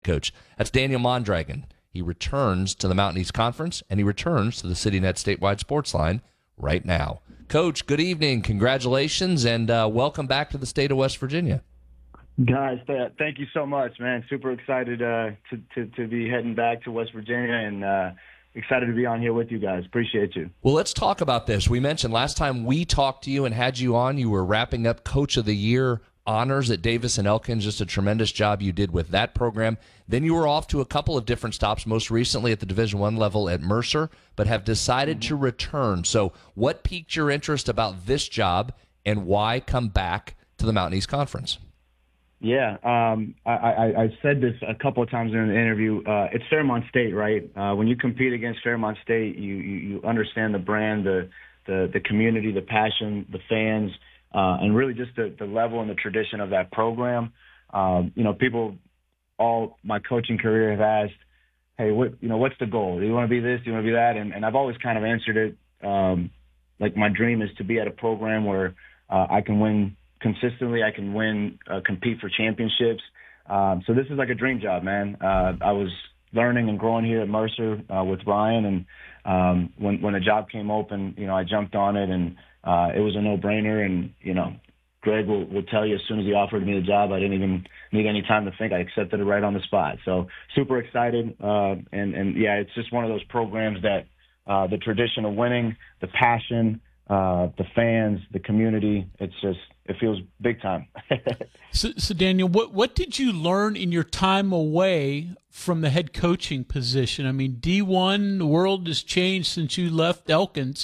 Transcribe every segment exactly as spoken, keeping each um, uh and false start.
coach. That's Daniel Mondragon. He returns to the Mountain East Conference, and he returns to the CityNet Statewide Sports Line right now. Coach, good evening. Congratulations, and uh, welcome back to the state of West Virginia. Guys, th- thank you so much, man. Super excited uh, to, to, to be heading back to West Virginia, and uh, excited to be on here with you guys. Appreciate you. Well, let's talk about this. We mentioned last time we talked to you and had you on, you were wrapping up Coach of the Year honors at Davis and Elkins. Just a tremendous job you did with that program. Then you were off to a couple of different stops, most recently at the Division One level at Mercer, but have decided mm-hmm. to return. So what piqued your interest about this job, and why come back to the Mountain East Conference? Yeah, um, I, I, I said this a couple of times during the interview. Uh, it's Fairmont State, right? Uh, when you compete against Fairmont State, you, you, you understand the brand, the, the, the community, the passion, the fans, uh, and really just the, the level and the tradition of that program. Um, you know, people all my coaching career have asked, hey, what you know, what's the goal? Do you want to be this? Do you want to be that? And, and I've always kind of answered it um, like my dream is to be at a program where uh, I can win consistently, I can win, uh, compete for championships. Um, so this is like a dream job, man. Uh, I was learning and growing here at Mercer uh, with Ryan, and um, when when the job came open, you know, I jumped on it, and uh, it was a no-brainer. And you know, Greg will, will tell you as soon as he offered me the job, I didn't even need any time to think. I accepted it right on the spot. So super excited, uh, and and yeah, it's just one of those programs that uh, the tradition of winning, the passion, uh, the fans, the community, it's just. It feels big time. so, so, Daniel, what what did you learn in your time away from the head coaching position? I mean, D one, the world has changed since you left Elkins.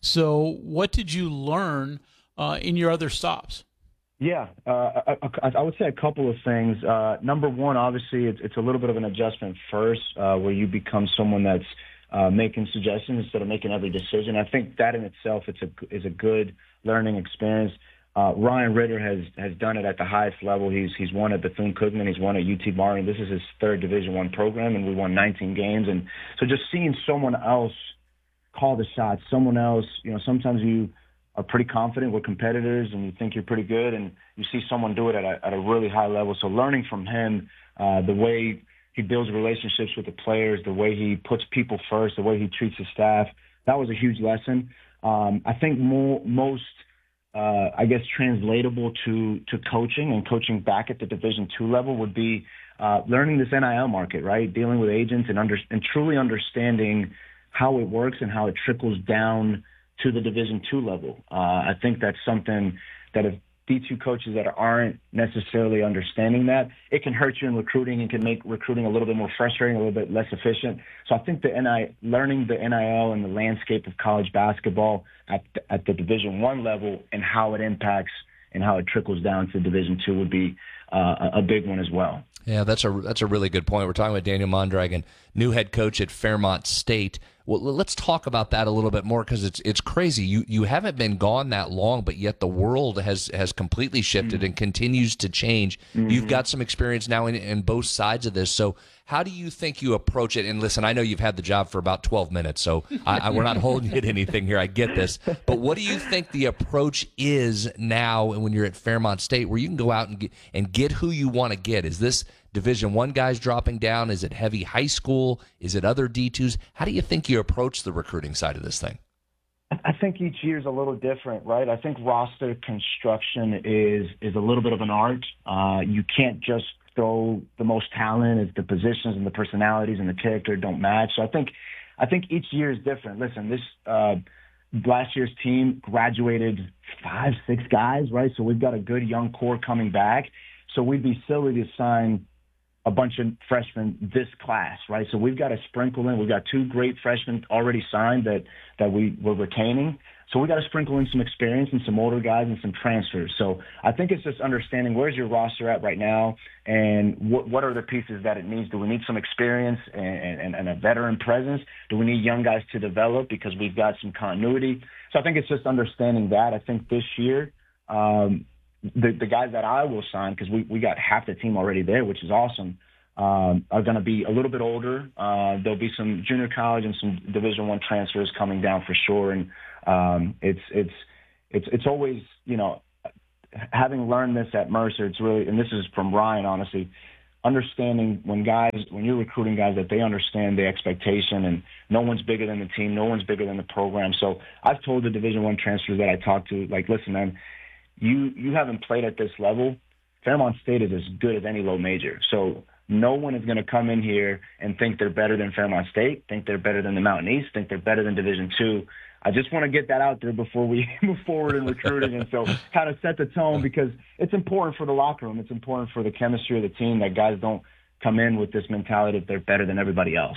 So what did you learn uh, in your other stops? Yeah, uh, I, I would say a couple of things. Uh, number one, obviously, it's, it's a little bit of an adjustment first, uh, where you become someone that's uh, making suggestions instead of making every decision. I think that in itself it's a, is a good learning experience. Uh, Ryan Ritter has, has done it at the highest level. He's he's won at Bethune-Cookman. He's won at U T Martin. This is his third Division One program, and we won nineteen games. And so just seeing someone else call the shots, someone else, you know, sometimes you are pretty confident with competitors and you think you're pretty good, and you see someone do it at a, at a really high level. So learning from him, uh, the way he builds relationships with the players, the way he puts people first, the way he treats his staff, that was a huge lesson. Um, I think more, most – Uh, I guess translatable to, to coaching and coaching back at the Division two level would be uh, learning this N I L market, right? Dealing with agents and under, and truly understanding how it works and how it trickles down to the Division two level. Uh, I think that's something that if D two coaches that aren't necessarily understanding that, it can hurt you in recruiting and can make recruiting a little bit more frustrating, a little bit less efficient. So I think the N I learning the N I L and the landscape of college basketball at the, at the Division One level and how it impacts and how it trickles down to Division Two would be uh, a big one as well. Yeah, that's a that's a really good point. We're talking about Daniel Mondragon, new head coach at Fairmont State. Well, let's talk about that a little bit more, because it's it's crazy. You you haven't been gone that long, but yet the world has has completely shifted mm-hmm. and continues to change. Mm-hmm. You've got some experience now in, in both sides of this. So how do you think you approach it? And listen, I know you've had the job for about twelve minutes, so I, I, we're not holding you to anything here. I get this. But what do you think the approach is now when you're at Fairmont State, where you can go out and get, and get who you want to get? Is this Division One guys dropping down? Is it heavy high school? Is it other D twos? How do you think you approach the recruiting side of this thing? I think each year is a little different, right? I think roster construction is is a little bit of an art. Uh, you can't just throw the most talent if the positions and the personalities and the character don't match. So I think I think each year is different. Listen, this uh, last year's team graduated five, six guys, right? So we've got a good young core coming back. So we'd be silly to sign a bunch of freshmen this class, right? So we've got to sprinkle in. We've got two great freshmen already signed that, that we were retaining. So we got to sprinkle in some experience and some older guys and some transfers. So I think it's just understanding where's your roster at right now and what what are the pieces that it needs. Do we need some experience and, and, and a veteran presence? Do we need young guys to develop because we've got some continuity? So I think it's just understanding that. I think this year, um, the, the guys that I will sign, because we, we got half the team already there, which is awesome, um, are going to be a little bit older. Uh, there'll be some junior college and some Division One transfers coming down for sure. And um, it's it's it's it's always, you know, having learned this at Mercer, it's really, and this is from Ryan, honestly, understanding when guys, when you're recruiting guys, that they understand the expectation, and no one's bigger than the team, no one's bigger than the program. So I've told the Division One transfers that I talk to, like, listen, man, you you haven't played at this level. Fairmont State is as good as any low major. So no one is going to come in here and think they're better than Fairmont State, think they're better than the Mountain East, think they're better than Division Two. I just want to get that out there before we move forward in recruiting, and so kind of set the tone, because it's important for the locker room. It's important for the chemistry of the team that guys don't come in with this mentality that they're better than everybody else.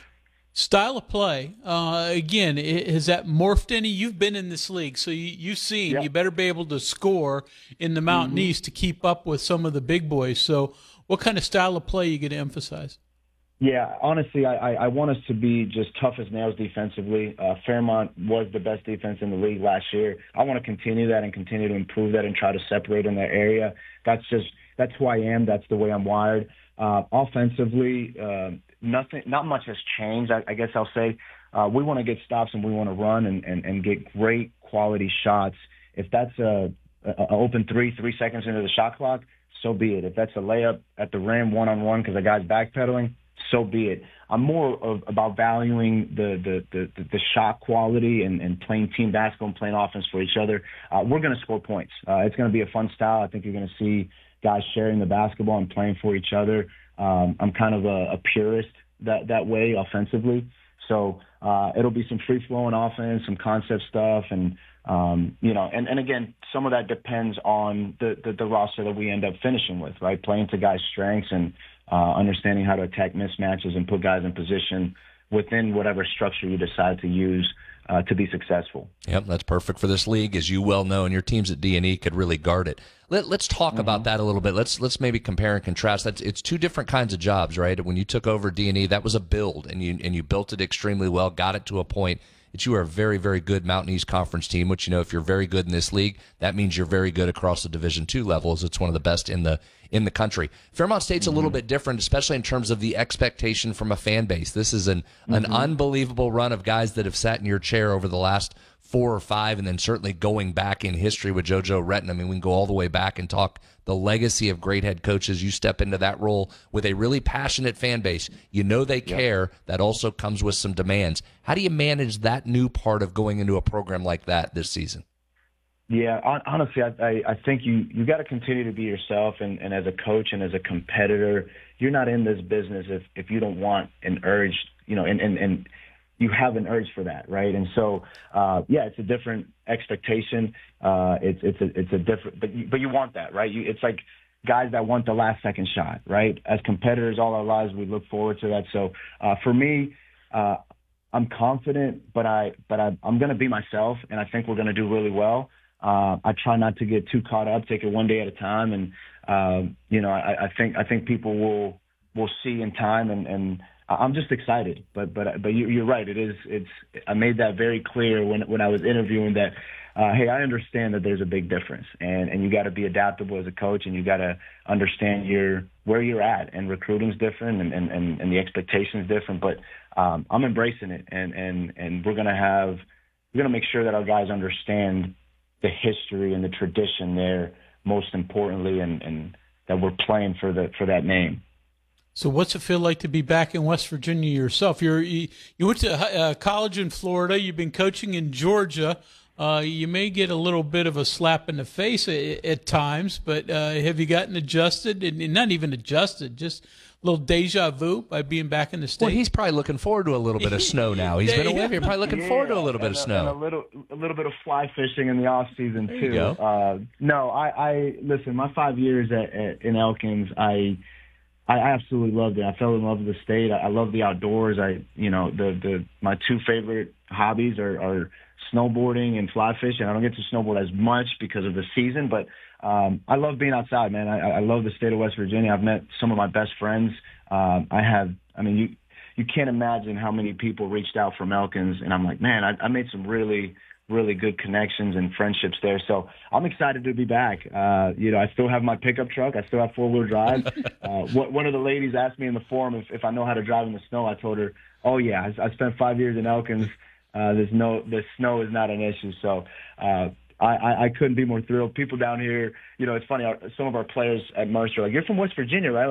Style of play, uh, again, has that morphed any? You've been in this league, so you, you've seen. Yep. You better be able to score in the Mountain Mm-hmm. East to keep up with some of the big boys. So what kind of style of play are you going to emphasize? Yeah, honestly, I, I, I want us to be just tough as nails defensively. Uh, Fairmont was the best defense in the league last year. I want to continue that and continue to improve that and try to separate in that area. That's just that's who I am. That's the way I'm wired. Uh, offensively, uh, nothing, not much has changed. I, I guess I'll say uh, we want to get stops and we want to run and, and, and get great quality shots. If that's a, a, a open three, three seconds into the shot clock, so be it. If that's a layup at the rim one-on-one because the guy's backpedaling, so be it. I'm more of, about valuing the the, the, the shot quality and, and playing team basketball and playing offense for each other. Uh, we're going to score points. Uh, it's going to be a fun style. I think you're going to see guys sharing the basketball and playing for each other. Um, I'm kind of a, a purist that, that way offensively. So uh, it'll be some free-flowing offense, some concept stuff, and um, you know, and, and again, some of that depends on the, the, the roster that we end up finishing with, right? Playing to guys' strengths and uh, understanding how to attack mismatches and put guys in position within whatever structure you decide to use uh, to be successful. Yep, that's perfect for this league, as you well know, and your teams at D and E could really guard it. Let, let's talk mm-hmm. about that a little bit. Let's let's maybe compare and contrast. That's it's two different kinds of jobs, right? When you took over D and E, that was a build, and you and you built it extremely well, got it to a point that you are a very, very good Mountain East Conference team, which, you know, if you're very good in this league, that means you're very good across the Division Two levels. It's one of the best in the in the country. Fairmont State's mm-hmm. a little bit different, especially in terms of the expectation from a fan base. This is an, mm-hmm. an unbelievable run of guys that have sat in your chair over the last four or five, and then certainly going back in history with JoJo Retton. I mean, we can go all the way back and talk the legacy of great head coaches. You step into that role with a really passionate fan base. You know they care. Yep. That also comes with some demands. How do you manage that new part of going into a program like that this season? Yeah, honestly, I, I, I think you, you got to continue to be yourself. And, and as a coach and as a competitor, you're not in this business if, if you don't want an urge, you know, and, and, and you have an urge for that, right? And so, uh, yeah, it's a different expectation. Uh, it's it's a it's a different, but you, but you want that, right? You, it's like guys that want the last second shot, right? As competitors, all our lives, we look forward to that. So uh, for me, uh, I'm confident, but I but I, I'm going to be myself, and I think we're going to do really well. Uh, I try not to get too caught up, take it one day at a time, and uh, you know, I, I think I think people will will see in time, and, and I'm just excited. But but but you, you're right. It is it's. I made that very clear when when I was interviewing that. Uh, hey, I understand that there's a big difference, and, and you got to be adaptable as a coach, and you got to understand your where you're at. And recruiting's different, and, and, and, and the expectation's different. But um, I'm embracing it, and, and, and we're gonna have we're gonna make sure that our guys understand the history and the tradition there, most importantly, and, and that we're playing for the for that name. So what's it feel like to be back in West Virginia yourself? You're, you you went to uh, college in Florida. You've been coaching in Georgia. Uh, you may get a little bit of a slap in the face at, at times, but uh, have you gotten adjusted? And, and not even adjusted, just a little deja vu by being back in the state. Well, he's probably looking forward to a little bit of snow now. He's been away. You're probably looking yeah, forward to a little bit and of a, snow. And a little, a little bit of fly fishing in the off season too. There you go. Uh, no, I, I listen. My five years at, at, in Elkins, I. I absolutely loved it. I fell in love with the state. I, I love the outdoors. I, you know, the, the my two favorite hobbies are, are snowboarding and fly fishing. I don't get to snowboard as much because of the season, but um, I love being outside, man. I, I love the state of West Virginia. I've met some of my best friends. Um, I have, I mean, you you can't imagine how many people reached out from Elkins, and I'm like, man, I, I made some really. really good connections and friendships there. So I'm excited to be back. Uh, you know, I still have my pickup truck. I still have four-wheel drive. uh, one of the ladies asked me in the forum if, if I know how to drive in the snow. I told her, oh, yeah, I, I spent five years in Elkins. Uh, there's no, the snow is not an issue. So uh, I, I, I couldn't be more thrilled. People down here, you know, it's funny. Our, some of our players at Mercer are like, you're from West Virginia, right? Like,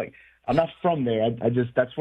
I'm not from there. I, I just that's